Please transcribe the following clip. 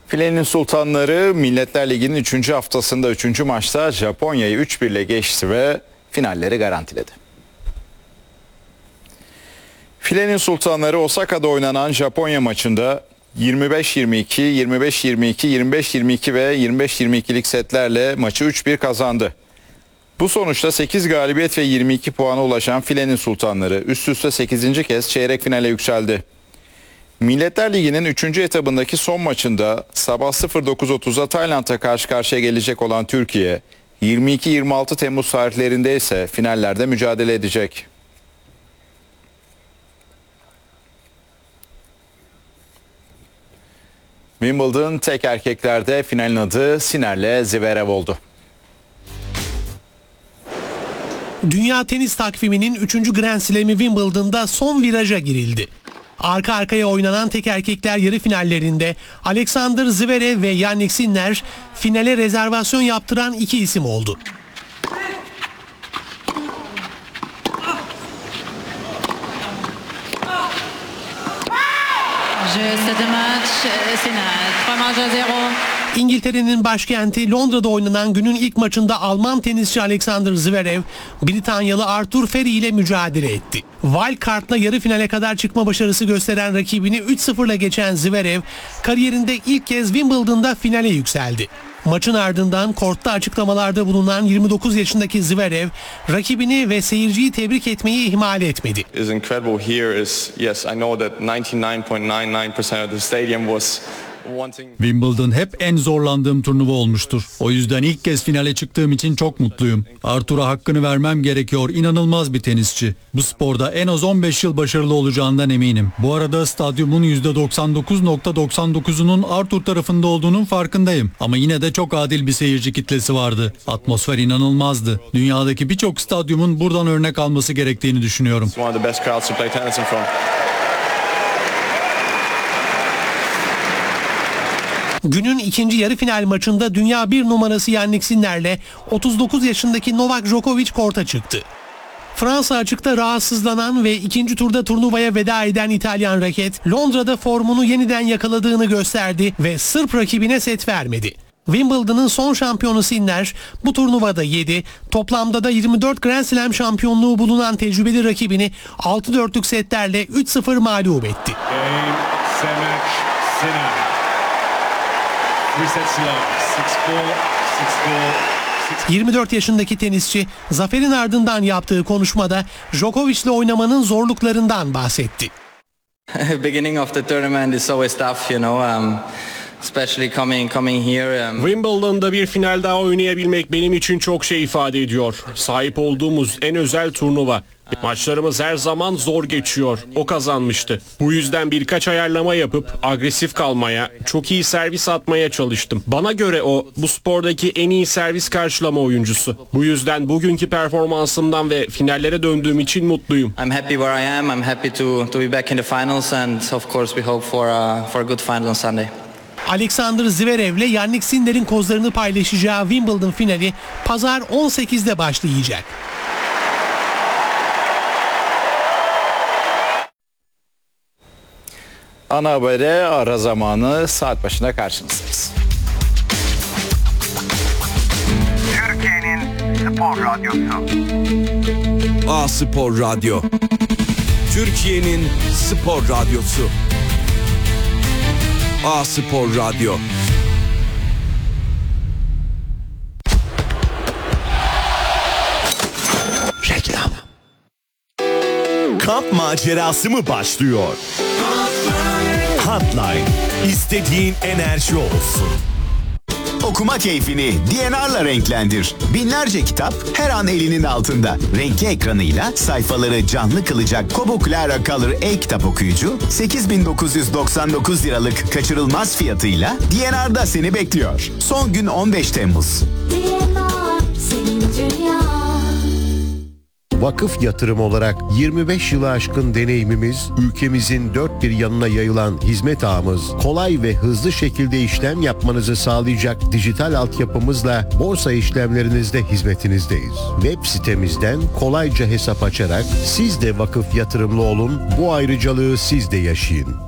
Filenin Sultanları Milletler Ligi'nin 3. haftasında 3. maçta Japonya'yı 3-1 ile geçti ve finalleri garantiledi. Filenin Sultanları Osaka'da oynanan Japonya maçında 25-22, 25-22, 25-22 ve 25-22'lik setlerle maçı 3-1 kazandı. Bu sonuçta 8 galibiyet ve 22 puana ulaşan Filenin Sultanları üst üste 8. kez çeyrek finale yükseldi. Milletler Ligi'nin 3. etabındaki son maçında sabah 09.30'da Tayland'a karşı karşıya gelecek olan Türkiye, 22-26 Temmuz tarihlerinde ise finallerde mücadele edecek. Wimbledon tek erkeklerde finalin adı Siner'le Zverev oldu. Dünya tenis takviminin 3. Grand Slam'i Wimbledon'da son viraja girildi. Arka arkaya oynanan tek erkekler yarı finallerinde Alexander Zverev ve Jannik Sinner finale rezervasyon yaptıran iki isim oldu. İngiltere'nin başkenti Londra'da oynanan günün ilk maçında Alman tenisçi Alexander Zverev, Britanyalı Arthur Feri ile mücadele etti. Wildcard'la yarı finale kadar çıkma başarısı gösteren rakibini 3-0'la geçen Zverev, kariyerinde ilk kez Wimbledon'da finale yükseldi. Maçın ardından kortta açıklamalarda bulunan 29 yaşındaki Zverev, rakibini ve seyirciyi tebrik etmeyi ihmal etmedi. Wimbledon hep en zorlandığım turnuva olmuştur. O yüzden ilk kez finale çıktığım için çok mutluyum. Arthur'a hakkını vermem gerekiyor. İnanılmaz bir tenisçi. Bu sporda en az 15 yıl başarılı olacağından eminim. Bu arada stadyumun %99.99'unun Arthur tarafında olduğunun farkındayım. Ama yine de çok adil bir seyirci kitlesi vardı. Atmosfer inanılmazdı. Dünyadaki birçok stadyumun buradan örnek alması gerektiğini düşünüyorum. Günün ikinci yarı final maçında dünya bir numarası Jannik Sinner'le 39 yaşındaki Novak Djokovic korta çıktı. Fransa açıkta rahatsızlanan ve ikinci turda turnuvaya veda eden İtalyan raket, Londra'da formunu yeniden yakaladığını gösterdi ve Sırp rakibine set vermedi. Wimbledon'ın son şampiyonu Sinner bu turnuvada 7, toplamda da 24 Grand Slam şampiyonluğu bulunan tecrübeli rakibini 6-4'lük setlerle 3-0 mağlup etti. 24 yaşındaki tenisçi zaferin ardından yaptığı konuşmada Djokovic'le oynamanın zorluklarından bahsetti. Beginning of the tournament is always tough, especially coming here. Wimbledon'da bir final daha oynayabilmek benim için çok şey ifade ediyor. Sahip olduğumuz en özel turnuva. Maçlarımız her zaman zor geçiyor. O kazanmıştı. Bu yüzden birkaç ayarlama yapıp agresif kalmaya, çok iyi servis atmaya çalıştım. Bana göre o bu spordaki en iyi servis karşılama oyuncusu. Bu yüzden bugünkü performansımdan ve finallere döndüğüm için mutluyum. I'm happy where I am. I'm happy to be back in the finals and of course we hope for a good final on Sunday. Alexander Zverev ile Jannik Sinner'in kozlarını paylaşacağı Wimbledon finali pazar 18'de başlayacak. Ana habere ara zamanı saat başına karşınızdayız. Türkiye'nin spor radyosu. A Spor Radyo. Türkiye'nin spor radyosu. A Spor Radyo. Reklam. Kamp macerası mı başlıyor? Hotline. İstediğin enerji olsun. Okuma keyfini DNR'la renklendir. Binlerce kitap her an elinin altında. Renkli ekranıyla sayfaları canlı kılacak Kobo Clara Color e-kitap okuyucu 8.999 liralık kaçırılmaz fiyatıyla DNR'da seni bekliyor. Son gün 15 Temmuz. DNR senin dünya. Vakıf Yatırım olarak 25 yılı aşkın deneyimimiz, ülkemizin dört bir yanına yayılan hizmet ağımız, kolay ve hızlı şekilde işlem yapmanızı sağlayacak dijital altyapımızla borsa işlemlerinizde hizmetinizdeyiz. Web sitemizden kolayca hesap açarak siz de vakıf yatırımlı olun, bu ayrıcalığı siz de yaşayın.